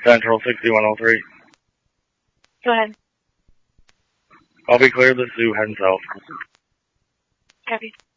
Central 6103. Go ahead. I'll be clear, the zoo heading south. Copy.